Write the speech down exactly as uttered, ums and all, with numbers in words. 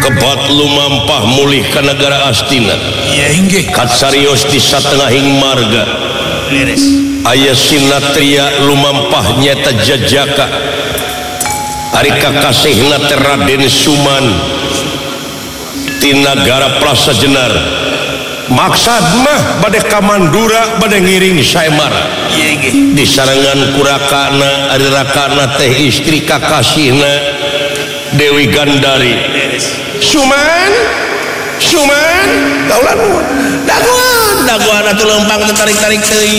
kebat lumampah mulih ke negara Astina. Iya inggih. Katsarios di satengahing marga aya sinatria lumampah nyata jajaka ari kakasihna teh Raden Suman ti nagara Prasajenar. Maksad mah bade ka Mandura bade ngiring saemara. Iya inggih. Di sarangan kurakana ari rakana teh istri kakasihna Dewi Gandari. Suman, Suman, daulan daguan, daguan atuh lempang tarik-tarik teuing.